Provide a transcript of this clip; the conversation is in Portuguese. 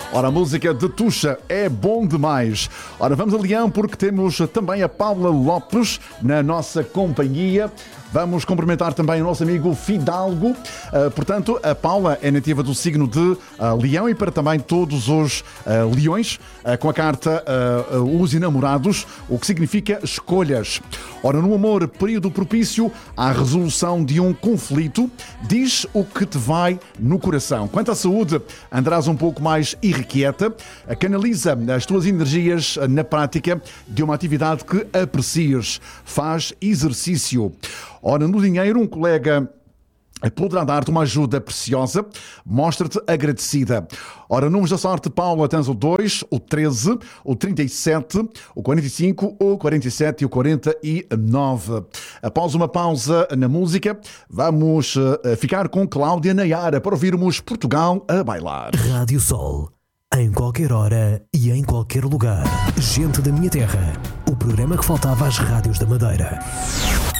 Ora, a música de Tuxa é bom demais. Ora, vamos a Leão porque temos também a Paula Lopes na nossa companhia. Vamos cumprimentar também o nosso amigo Fidalgo. Portanto, a Paula é nativa do signo de Leão e para também todos os leões, com a carta Os Enamorados, o que significa escolhas. Ora, no amor, período propício à resolução de um conflito, diz o que te vai no coração. Quanto à saúde, andarás um pouco mais irrequieta, canaliza as tuas energias na prática de uma atividade que aprecies. Faz exercício. Ora, no dinheiro, um colega poderá dar-te uma ajuda preciosa, mostra-te agradecida. Ora, números da sorte, Paula, tens o 2, o 13, o 37, o 45, o 47 e o 49. Após uma pausa na música, vamos ficar com Cláudia Nayara para ouvirmos Portugal a bailar. Rádio Sol, em qualquer hora e em qualquer lugar. Gente da minha terra, o programa que faltava às rádios da Madeira.